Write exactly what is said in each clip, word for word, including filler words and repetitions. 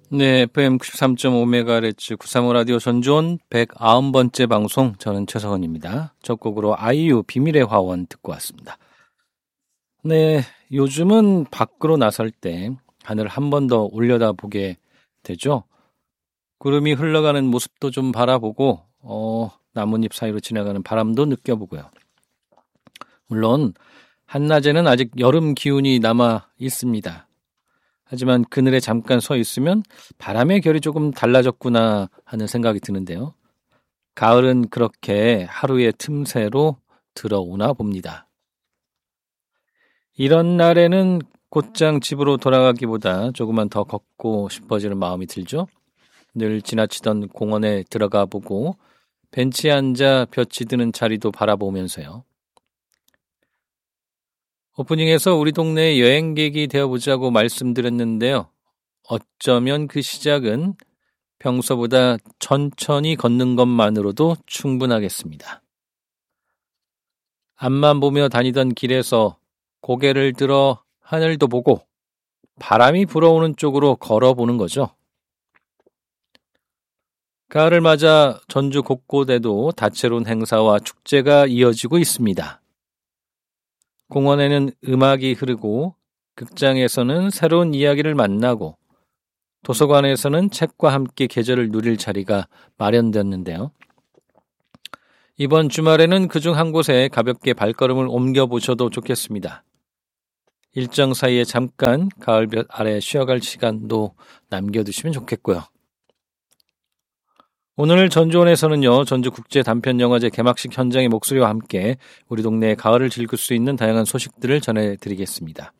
네, 에프엠 구십삼 점 오 메가헤르츠 구삼오 라디오 전주원 백구 번째 방송, 저는 최성원입니다. 첫 곡으로 아이유 비밀의 화원 듣고 왔습니다. 네, 요즘은 밖으로 나설 때 하늘 한 번 더 올려다보게 되죠. 구름이 흘러가는 모습도 좀 바라보고 어, 나뭇잎 사이로 지나가는 바람도 느껴보고요. 물론 한낮에는 아직 여름 기운이 남아 있습니다. 하지만 그늘에 잠깐 서 있으면 바람의 결이 조금 달라졌구나 하는 생각이 드는데요. 가을은 그렇게 하루의 틈새로 들어오나 봅니다. 이런 날에는 곧장 집으로 돌아가기보다 조금만 더 걷고 싶어지는 마음이 들죠. 늘 지나치던 공원에 들어가 보고 벤치에 앉아 볕이 드는 자리도 바라보면서요. 오프닝에서 우리 동네 여행객이 되어보자고 말씀드렸는데요. 어쩌면 그 시작은 평소보다 천천히 걷는 것만으로도 충분하겠습니다. 앞만 보며 다니던 길에서 고개를 들어 하늘도 보고 바람이 불어오는 쪽으로 걸어보는 거죠. 가을을 맞아 전주 곳곳에도 다채로운 행사와 축제가 이어지고 있습니다. 공원에는 음악이 흐르고 극장에서는 새로운 이야기를 만나고 도서관에서는 책과 함께 계절을 누릴 자리가 마련됐는데요. 이번 주말에는 그중 한 곳에 가볍게 발걸음을 옮겨보셔도 좋겠습니다. 일정 사이에 잠깐 가을볕 아래 쉬어갈 시간도 남겨두시면 좋겠고요. 오늘 전주원에서는요, 전주국제단편영화제 개막식 현장의 목소리와 함께 우리 동네의 가을을 즐길 수 있는 다양한 소식들을 전해드리겠습니다.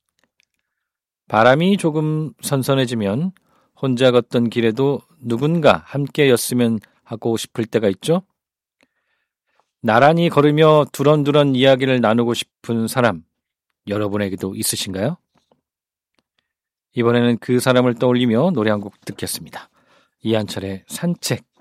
바람이 조금 선선해지면 혼자 걷던 길에도 누군가 함께였으면 하고 싶을 때가 있죠. 나란히 걸으며 두런두런 이야기를 나누고 싶은 사람, 여러분에게도 있으신가요? 이번에는 그 사람을 떠올리며 노래 한 곡 듣겠습니다. 이한철의 산책.